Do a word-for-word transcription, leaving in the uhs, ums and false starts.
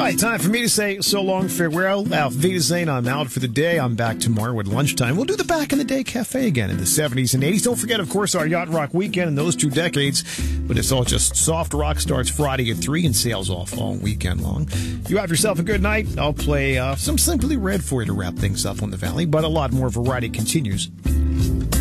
right, time for me to say so long, farewell. Auf Wiedersehen. I'm out for the day. I'm back tomorrow at lunchtime. We'll do the Back in the Day Cafe again in the seventies and eighties. Don't forget, of course, our Yacht Rock weekend in those two decades. But it's all just soft rock. Starts Friday at three and sails off all weekend long. You have yourself a good night. I'll play uh, some Simply Red for you to wrap things up on the Valley, but a lot more variety continues